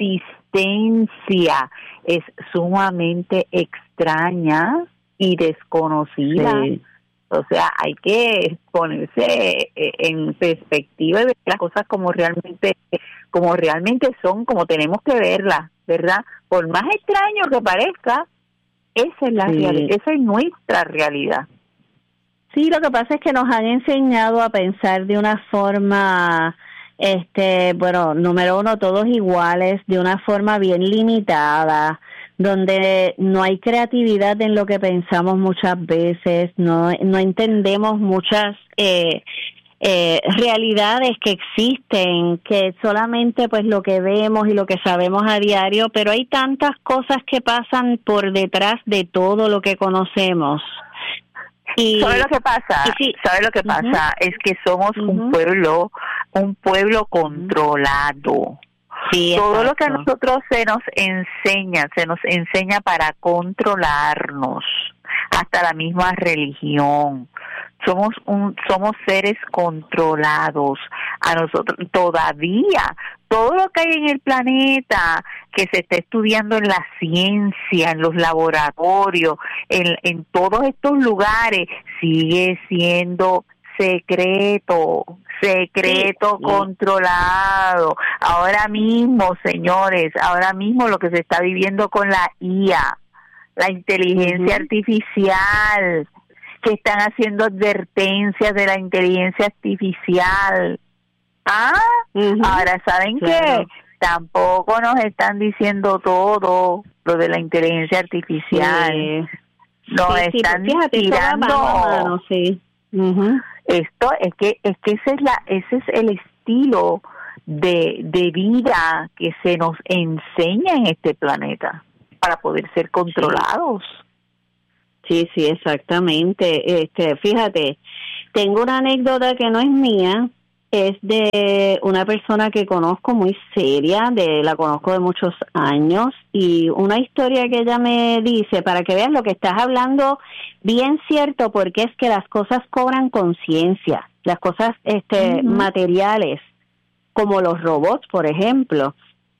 existencia es sumamente extraña y desconocida. Sí. O sea, hay que ponerse en perspectiva y ver las cosas como realmente, como realmente son, como tenemos que verlas, ¿verdad? Por más extraño que parezca, esa es la sí. realidad, esa es nuestra realidad. Sí, lo que pasa es que nos han enseñado a pensar de una forma, este, bueno, número uno, todos iguales, de una forma bien limitada, donde no hay creatividad en lo que pensamos muchas veces, no no entendemos muchas eh, eh, realidades que existen, que solamente pues lo que vemos y lo que sabemos a diario, pero hay tantas cosas que pasan por detrás de todo lo que conocemos. Y ¿sabe lo que pasa? Y sí, ¿sabe lo que pasa? Uh-huh. Es que somos uh-huh. un pueblo, un pueblo controlado. Sí, todo lo que a nosotros se nos enseña, se nos enseña para controlarnos, hasta la misma religión. Somos un, somos seres controlados. A nosotros todavía, todo lo que hay en el planeta que se está estudiando en la ciencia, en los laboratorios, en, en todos estos lugares, sigue siendo secreto, secreto sí, controlado. Ahora mismo, señores, ahora mismo lo que se está viviendo con la I A, la inteligencia uh-huh. artificial, que están haciendo advertencias de la inteligencia artificial. Ah, uh-huh. Ahora, ¿saben claro. qué? Tampoco nos están diciendo todo lo de la inteligencia artificial. Sí. Nos sí, están sí, fíjate, tirando. Mano, sí. uh-huh. Esto es que es que ese es la ese es el estilo de de vida que se nos enseña en este planeta para poder ser controlados. Sí, sí, exactamente. Este, fíjate, tengo una anécdota que no es mía. Es de una persona que conozco muy seria, de la conozco de muchos años, y una historia que ella me dice, para que veas lo que estás hablando, bien cierto, porque es que las cosas cobran conciencia, las cosas este uh-huh. materiales, como los robots, por ejemplo.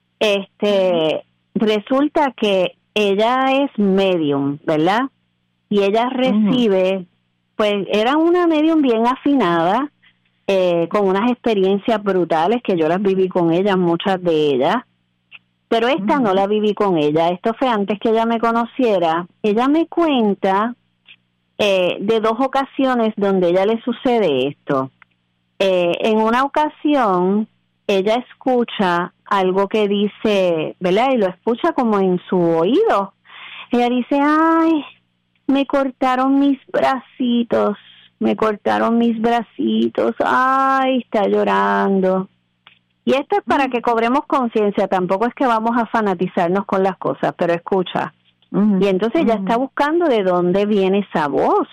Este, uh-huh. resulta que ella es medium, ¿verdad? Y ella recibe, uh-huh. pues era una medium bien afinada, Eh, con unas experiencias brutales que yo las viví con ella, muchas de ellas, pero esta uh-huh. no la viví con ella. Esto fue antes que ella me conociera. Ella me cuenta eh, de dos ocasiones donde a ella le sucede esto. Eh, en una ocasión, ella escucha algo que dice, ¿verdad? Y lo escucha como en su oído. Ella dice, ay, me cortaron mis bracitos. Me cortaron mis bracitos, ay, está llorando. Y esto es para que cobremos conciencia, tampoco es que vamos a fanatizarnos con las cosas, pero escucha. Uh-huh. Y entonces ella uh-huh. está buscando de dónde viene esa voz.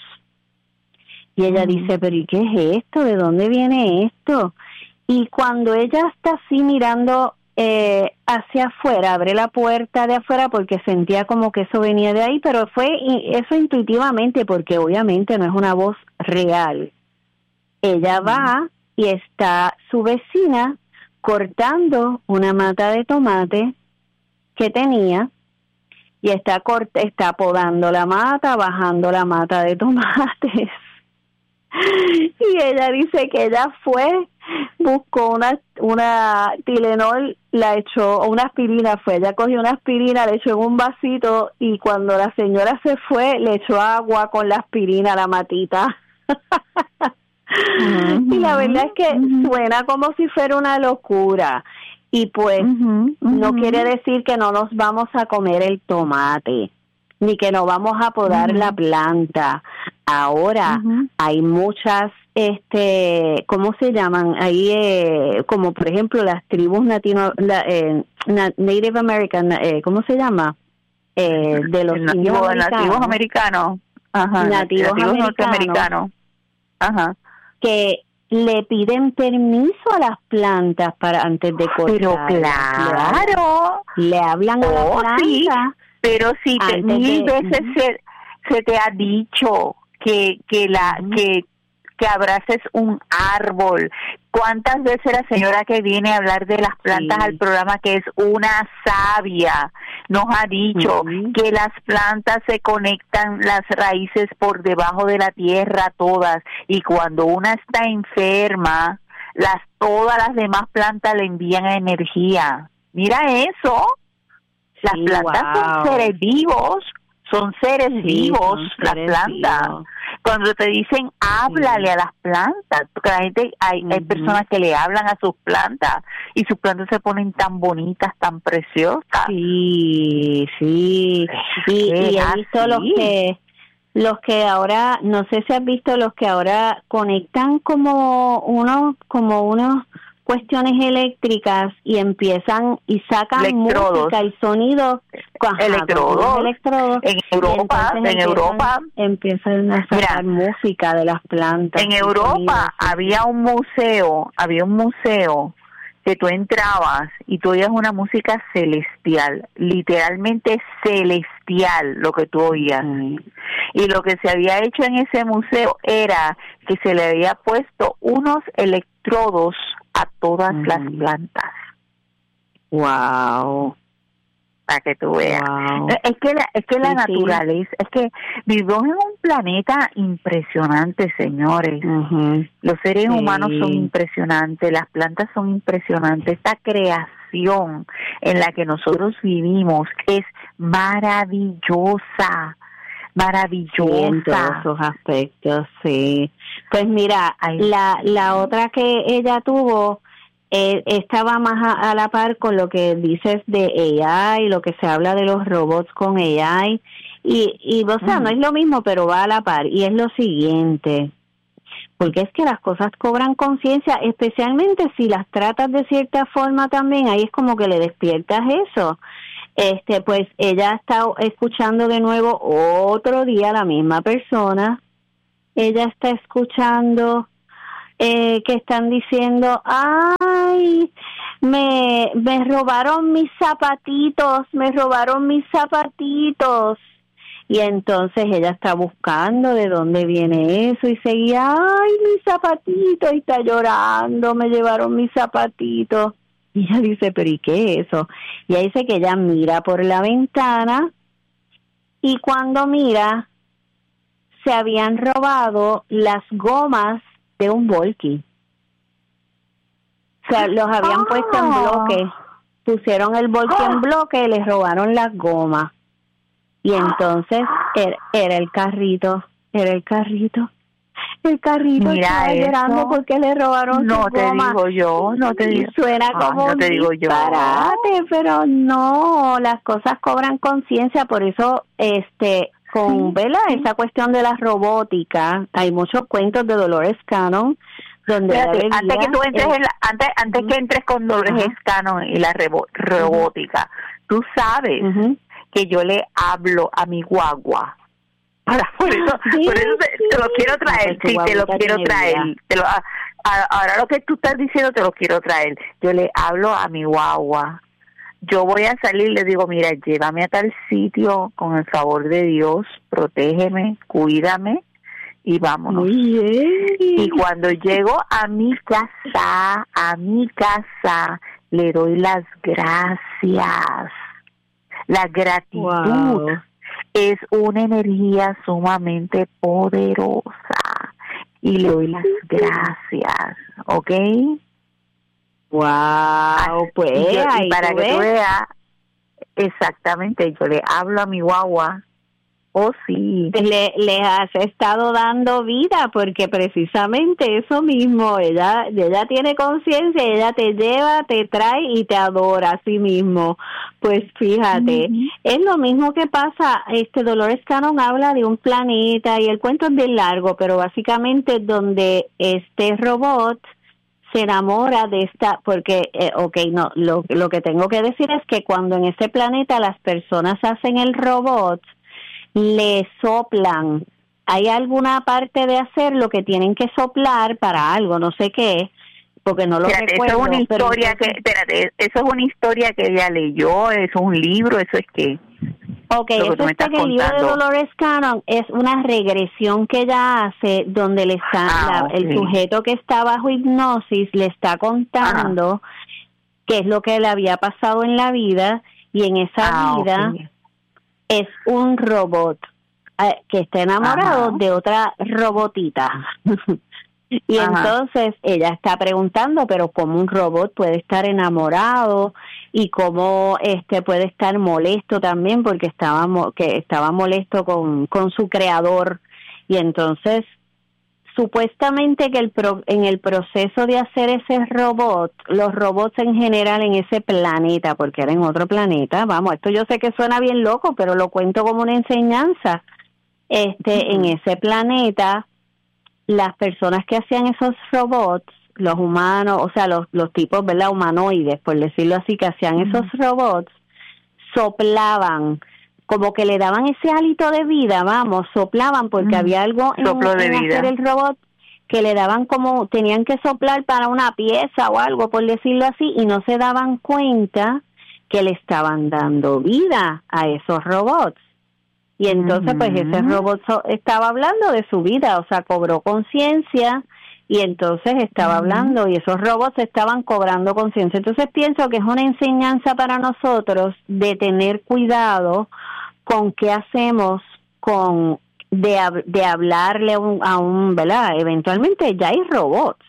Y ella uh-huh. dice, pero ¿y qué es esto? ¿De dónde viene esto? Y cuando ella está así mirando eh, hacia afuera, abre la puerta de afuera porque sentía como que eso venía de ahí, pero fue eso intuitivamente porque obviamente no es una voz real. Ella va y está su vecina cortando una mata de tomate que tenía y está corta, está podando la mata, bajando la mata de tomates. Y ella dice que ella fue, buscó una una Tylenol, la echó, una aspirina fue, ella cogió una aspirina, le echó en un vasito y cuando la señora se fue, le echó agua con la aspirina a la matita. Uh-huh. Y la verdad es que uh-huh. suena como si fuera una locura. Y pues uh-huh. Uh-huh. no quiere decir que no nos vamos a comer el tomate, ni que no vamos a podar uh-huh. la planta. Ahora uh-huh. hay muchas, este, ¿cómo se llaman? Ahí, eh, como por ejemplo las tribus latino, la, eh, Native American, eh, ¿cómo se llama? Eh, de los nativos americanos. Nativos americanos. Ajá. Nativos, nativos norteamericanos. Ajá. Que le piden permiso a las plantas para antes de cortar. Pero claro. Le hablan oh, a la planta. Sí. Pero si te, mil de... veces se, se te ha dicho que que la uh-huh. que que abraces un árbol. ¿Cuántas veces la señora que viene a hablar de las plantas sí. al programa, que es una sabia, nos ha dicho uh-huh. que las plantas se conectan las raíces por debajo de la tierra todas, y cuando una está enferma, las todas las demás plantas le envían energía? Mira eso. Las sí, plantas wow. son seres vivos, son seres sí, vivos, son las seres plantas. Vivos. Cuando te dicen, háblale sí. a las plantas, porque la gente, hay, uh-huh. hay personas que le hablan a sus plantas y sus plantas se ponen tan bonitas, tan preciosas. Sí, sí. Y, y he visto los que, los que ahora, no sé si has visto los que ahora conectan como unos, como unos cuestiones eléctricas y empiezan y sacan electrodos. Música y sonido ajá, electrodos. electrodos en Europa en empiezan, Europa empiezan a sacar mira, música de las plantas en Europa sonido, había un museo había un museo que tú entrabas y tú oías una música celestial, literalmente celestial lo que tú oías. Mm. Y lo que se había hecho en ese museo era que se le había puesto unos electrodos a todas mm. las plantas. Wow. para que tú veas. Wow. Es que la, es que la Sí, naturaleza, es que vivimos en un planeta impresionante, señores. Uh-huh. Los seres Sí. humanos son impresionantes, las plantas son impresionantes. Esta creación en la que nosotros vivimos es maravillosa, maravillosa. Sí, en todos sus aspectos, sí. Pues mira, Ay. la la otra que ella tuvo eh, estaba más a, a la par con lo que dices de A I, lo que se habla de los robots con A I, y, y o sea, Mm. no es lo mismo, pero va a la par, y es lo siguiente, porque es que las cosas cobran conciencia, especialmente si las tratas de cierta forma también, ahí es como que le despiertas eso. Este, pues ella está escuchando de nuevo otro día la misma persona, ella está escuchando eh, que están diciendo, ay, me, me robaron mis zapatitos, me robaron mis zapatitos. Y entonces ella está buscando de dónde viene eso y seguía, ay, mis zapatitos, y está llorando, me llevaron mis zapatitos. Y ella dice, pero ¿y qué es eso? Y ella dice que ella mira por la ventana y cuando mira, se habían robado las gomas de un volky. O sea, los habían Oh. puesto en bloque. Pusieron el volky Oh. en bloque y les robaron las gomas. Y entonces era, era el carrito, era el carrito. El carrito Mira estaba eso. llorando porque le robaron No sus te gomas. digo yo, no te Y digo. suena Ay, como no te un digo yo. disparate, pero no, las cosas cobran conciencia, por eso este con ¿verdad? Esa cuestión de la robótica, hay muchos cuentos de Dolores Cannon donde Espérate, ella antes que tú entres eh, en la, antes antes que entres con Dolores Ajá. Cannon y la rebo- robótica, tú sabes ujú. que yo le hablo a mi guagua. Para, por eso, Sí, por eso te, sí. te lo quiero traer, Ah, pues tu sí, te lo guaguita quiero tiene traer. vida. Te lo, a- a- ahora lo que tú estás diciendo te lo quiero traer. Yo le hablo a mi guagua. Yo voy a salir y le digo, mira, llévame a tal sitio con el favor de Dios, protégeme, cuídame y vámonos. Muy bien. Y cuando llego a mi casa, a mi casa, le doy las gracias. La gratitud Wow. es una energía sumamente poderosa y le doy las gracias, ¿ok? Wow, pues y, yo- y ahí para tú que tú ves. veas, exactamente, yo le hablo a mi guagua, oh sí, Le, le has estado dando vida porque precisamente eso mismo, ella ella tiene conciencia, ella te lleva, te trae y te adora a sí mismo. Pues fíjate, Ujú. es lo mismo que pasa, este Dolores Cannon habla de un planeta y el cuento es bien largo, pero básicamente donde este robot se enamora de esta, porque, eh, ok, no, lo, lo que tengo que decir es que cuando en este planeta las personas hacen el robot, le soplan. Hay alguna parte de hacerlo que tienen que soplar para algo, no sé qué, porque no lo espérate, recuerdo. eso es una pero historia que, entonces- espérate, eso es una historia que ella leyó, eso es un libro, eso es que, Ok, lo que tú eso me está estás en el libro de contando. Dolores Cannon, es una regresión que ella hace donde le está Ah, la- ok. el sujeto que está bajo hipnosis le está contando qué es lo que le había pasado en la vida y en esa Ah, vida ok. es un robot eh, que está enamorado Ajá. de otra robotita. Y Ajá. entonces ella está preguntando, pero cómo un robot puede estar enamorado y cómo este puede estar molesto también porque estaba mo- que estaba molesto con con su creador. Y entonces supuestamente que el pro, en el proceso de hacer ese robot, los robots en general en ese planeta, porque era en otro planeta, vamos, esto yo sé que suena bien loco, pero lo cuento como una enseñanza. Este, Ujú. en ese planeta, las personas que hacían esos robots, los humanos, o sea, los, los tipos, ¿verdad? Humanoides, por decirlo así, que hacían esos robots, soplaban, como que le daban ese hálito de vida, vamos, soplaban, porque Mm, había algo en, soplo de en vida. hacer el robot que le daban como, tenían que soplar para una pieza o algo, por decirlo así, y no se daban cuenta que le estaban dando vida a esos robots. Y entonces, pues, ese Ujú. robot so- estaba hablando de su vida, o sea, cobró conciencia y entonces estaba uh-huh. hablando y esos robots estaban cobrando conciencia. Entonces pienso que es una enseñanza para nosotros de tener cuidado con qué hacemos con de, de hablarle a un, a un, ¿verdad? Eventualmente ya hay robots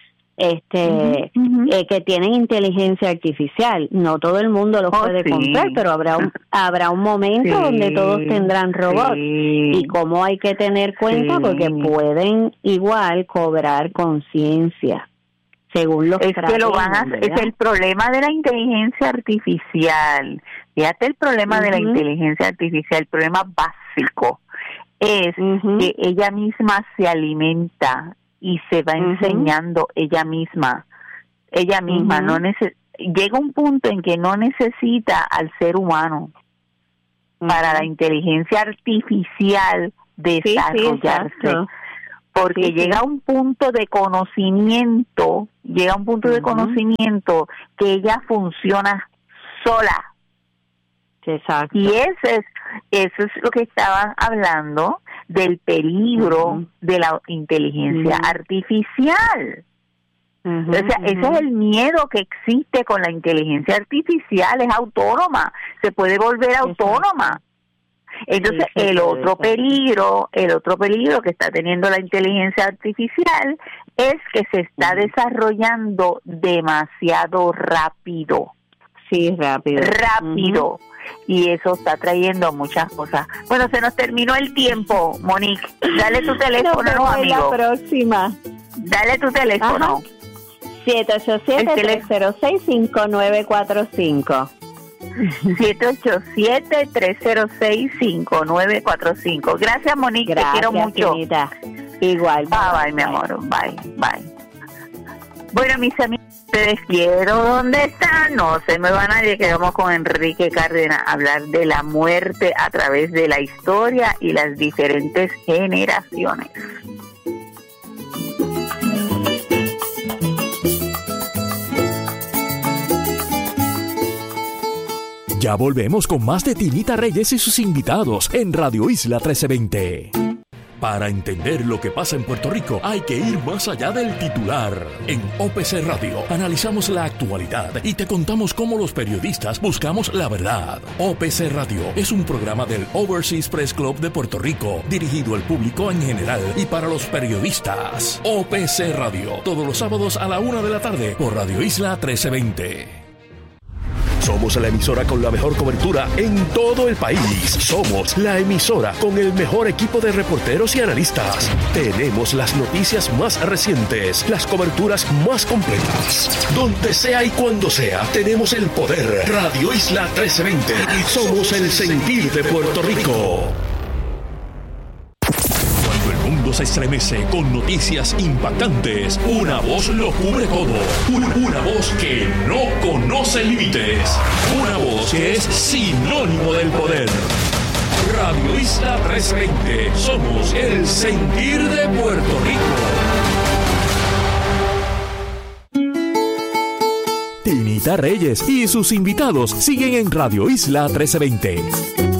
este uh-huh, uh-huh. Eh, que tienen inteligencia artificial. No todo el mundo los oh, puede sí. comprar, pero habrá un, habrá un momento sí, donde todos tendrán robots sí. y cómo hay que tener cuenta sí. porque pueden igual cobrar conciencia según los es que lo van a, es el problema de la inteligencia artificial. Fíjate el problema uh-huh. de la inteligencia artificial, el problema básico es uh-huh. que ella misma se alimenta y se va uh-huh. enseñando ella misma, ella misma, uh-huh. no neces- llega un punto en que no necesita al ser humano uh-huh. para la inteligencia artificial desarrollarse, sí, sí, porque sí, llega sí. un punto de conocimiento, llega un punto uh-huh. de conocimiento que ella funciona sola. Exacto. Y eso es, eso es lo que estaban hablando del peligro uh-huh. de la inteligencia uh-huh. artificial. Uh-huh, o sea, uh-huh. ese es el miedo que existe con la inteligencia artificial, es autónoma, se puede volver Exacto. autónoma. Entonces, sí, sí, el otro ser. peligro, el otro peligro que está teniendo la inteligencia artificial es que se está uh-huh. desarrollando demasiado rápido. Sí, rápido. Rápido. Uh-huh. Y eso está trayendo muchas cosas. Bueno, se nos terminó el tiempo, Monique. Dale tu teléfono, no, no amigo. La próxima. Dale tu teléfono. siete ocho siete, tres cero seis, cinco nueve cuatro cinco. siete ocho siete, tres cero seis, cinco nueve cuatro cinco. Gracias, Monique. Gracias, te quiero mucho. Querida. Igual. Bye, bye, bye, mi amor. Bye, bye. Bueno, mis amigos, les quiero. ¿Dónde están? No se me va nadie, que vamos con Enrique Cárdenas a hablar de la muerte a través de la historia y las diferentes generaciones. Ya volvemos con más de Tinita Reyes y sus invitados en Radio Isla trece veinte. Para entender lo que pasa en Puerto Rico hay que ir más allá del titular. En O P C Radio analizamos la actualidad y te contamos cómo los periodistas buscamos la verdad. O P C Radio es un programa del Overseas Press Club de Puerto Rico, dirigido al público en general y para los periodistas. O P C Radio, todos los sábados a la una de la tarde por Radio Isla trece veinte. Somos la emisora con la mejor cobertura en todo el país. Somos la emisora con el mejor equipo de reporteros y analistas. Tenemos las noticias más recientes, las coberturas más completas. Donde sea y cuando sea, tenemos el poder. Radio Isla trece veinte. Somos el sentir de Puerto Rico. El mundo se estremece con noticias impactantes. Una voz lo cubre todo. Una, una voz que no conoce límites. Una voz que es sinónimo del poder. Radio Isla trece veinte. Somos el sentir de Puerto Rico. Tinita Reyes y sus invitados siguen en Radio Isla trece veinte.